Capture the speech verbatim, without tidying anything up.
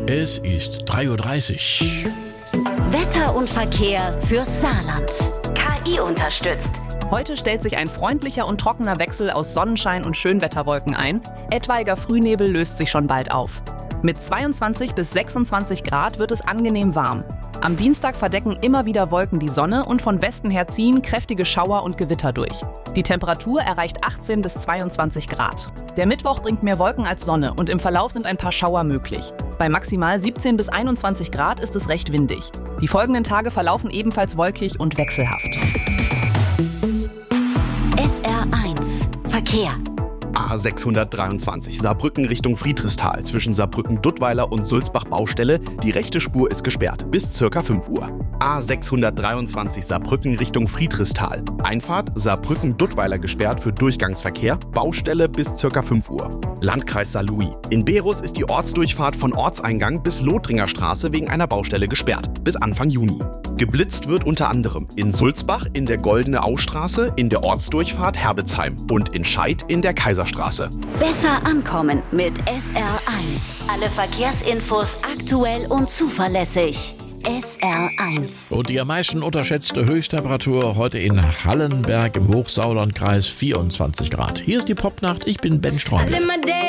Es ist drei Uhr dreißig. Wetter und Verkehr fürs Saarland. K I unterstützt. Heute stellt sich ein freundlicher und trockener Wechsel aus Sonnenschein und Schönwetterwolken ein. Etwaiger Frühnebel löst sich schon bald auf. Mit zweiundzwanzig bis sechsundzwanzig Grad wird es angenehm warm. Am Dienstag verdecken immer wieder Wolken die Sonne und von Westen her ziehen kräftige Schauer und Gewitter durch. Die Temperatur erreicht achtzehn bis zweiundzwanzig Grad. Der Mittwoch bringt mehr Wolken als Sonne und im Verlauf sind ein paar Schauer möglich. Bei maximal siebzehn bis einundzwanzig Grad ist es recht windig. Die folgenden Tage verlaufen ebenfalls wolkig und wechselhaft. S R eins Verkehr. A sechshundertdreiundzwanzig Saarbrücken Richtung Friedrichsthal zwischen Saarbrücken-Duttweiler und Sulzbach-Baustelle. Die rechte Spur ist gesperrt bis ca. fünf Uhr. A sechshundertdreiundzwanzig Saarbrücken Richtung Friedrichsthal. Einfahrt Saarbrücken-Duttweiler gesperrt für Durchgangsverkehr. Baustelle bis ca. fünf Uhr. Landkreis Saarlouis. In Berus ist die Ortsdurchfahrt von Ortseingang bis Lothringer Straße wegen einer Baustelle gesperrt bis Anfang Juni. Geblitzt wird unter anderem in Sulzbach in der Goldene Austraße, in der Ortsdurchfahrt Herbetsheim und in Scheid in der Kaiserstraße. Besser ankommen mit S R eins. Alle Verkehrsinfos aktuell und zuverlässig. S R eins. Und die am meisten unterschätzte Höchsttemperatur heute in Hallenberg im Hochsauerlandkreis vierundzwanzig Grad. Hier ist die Popnacht, ich bin Ben Streuner.